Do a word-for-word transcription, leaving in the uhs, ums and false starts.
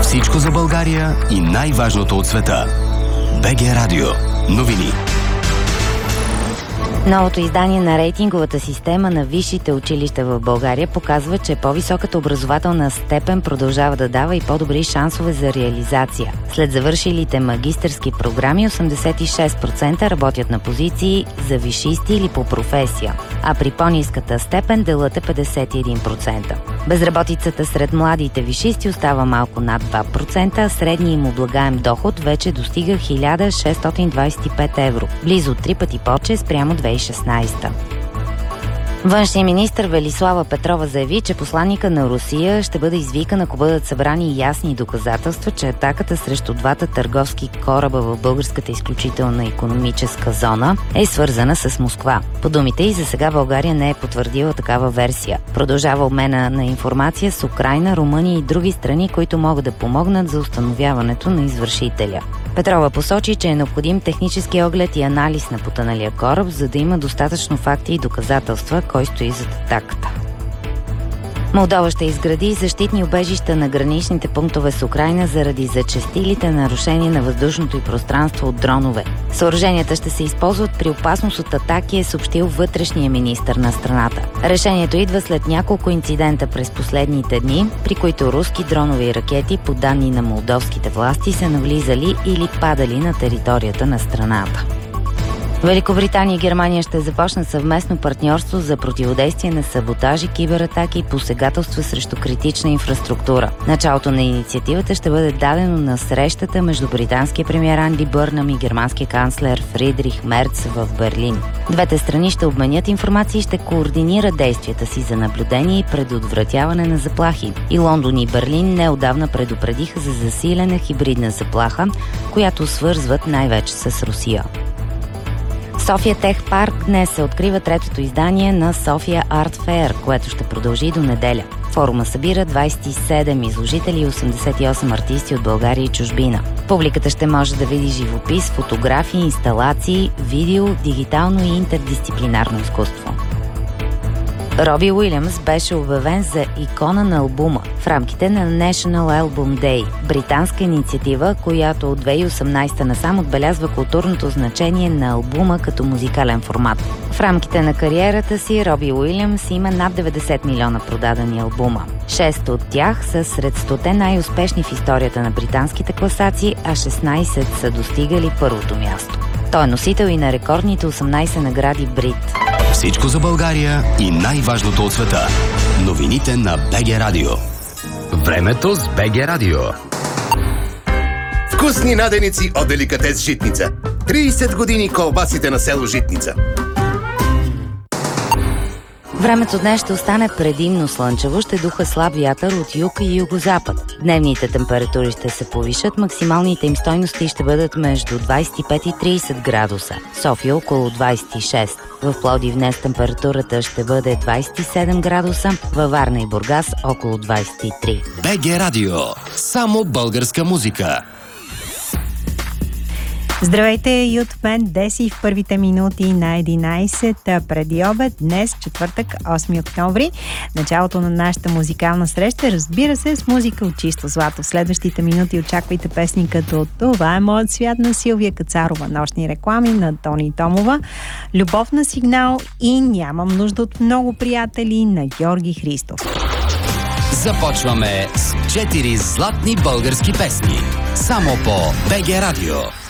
Всичко за България и най-важното от света. БГ Радио. Новини. Новото издание на рейтинговата система на висшите училища в България показва, че по-високата образователна степен продължава да дава и по-добри шансове за реализация. След завършилите магистърски програми, осемдесет и шест процента работят на позиции за висшисти или по професия, а при по-ниската степен делът е петдесет и един процента. Безработицата сред младите висшисти остава малко над два процента, а средният им облагаем доход вече достига хиляда шестстотин двадесет и пет евро, близо три пъти повече спрямо две хиляди и шестнадесета. Външният министър Велислава Петрова заяви, че посланника на Русия ще бъде извикан, ако бъдат събрани ясни доказателства, че атаката срещу двата търговски кораба в българската изключителна икономическа зона е свързана с Москва. По думите й, за сега България не е потвърдила такава версия. Продължава обмена на информация с Украйна, Румъния и други страни, които могат да помогнат за установяването на извършителя. Петрова посочи, че е необходим технически оглед и анализ на потъналия кораб, за да има достатъчно факти и доказателства кой стои зад атаката. Молдова ще изгради защитни убежища на граничните пунктове с Украйна заради зачестилите нарушения на въздушното и пространство от дронове. Съоръженията ще се използват при опасност от атаки, е съобщил вътрешния министър на страната. Решението идва след няколко инцидента през последните дни, при които руски дронови и ракети, по данни на молдовските власти, са навлизали или падали на територията на страната. Великобритания и Германия ще започнат съвместно партньорство за противодействие на саботажи, кибератаки и посегателства срещу критична инфраструктура. Началото на инициативата ще бъде дадено на срещата между британския премиер Анди Бърнам и германския канцлер Фридрих Мерц в Берлин. Двете страни ще обменят информация и ще координират действията си за наблюдение и предотвратяване на заплахи. И Лондон и Берлин неотдавна предупредиха за засилена хибридна заплаха, която свързват най-вече с Русия. София Тех Парк днес се открива третото издание на София Арт Феер, което ще продължи до неделя. Форума събира двадесет и седем изложители и осемдесет и осем артисти от България и чужбина. Публиката ще може да види живопис, фотографии, инсталации, видео, дигитално и интердисциплинарно изкуство. Роби Уилямс беше обявен за икона на албума в рамките на National Album Day, британска инициатива, която от две хиляди и осемнадесета насам отбелязва културното значение на албума като музикален формат. В рамките на кариерата си Роби Уилямс има над деветдесет милиона продадени албума. Шест от тях са сред стоте най-успешни в историята на британските класации, а шестнадесет са достигали първото място. Той е носител и на рекордните осемнадесет награди Брит. Всичко за България и най-важното от света. Новините на БГ Радио. Времето с БГ Радио. Вкусни наденици от Деликатес Житница. тридесет години колбасите на село Житница. Времето днес ще остане предимно слънчево, ще духа слаб вятър от юг и югозапад. Дневните температури ще се повишат, максималните им стойности ще бъдат между двадесет и пет и тридесет градуса. София около двадесет и шест. В Пловдив днес температурата ще бъде двадесет и седем градуса, във Варна и Бургас около двадесет и три. БГ Радио. Само българска музика. Здравейте и от мен, Деси, в първите минути на единадесет преди обед, днес, четвъртък, осми октомври. Началото на нашата музикална среща, разбира се, с музика от чисто злато. В следващите минути очаквайте песни като "Това е моят свят" на Силвия Кацарова, "Нощни реклами" на Тони Томова, "Любов на сигнал" и "Нямам нужда от много приятели" на Георги Христов. Започваме с четири златни български песни. Само по БГ Радио.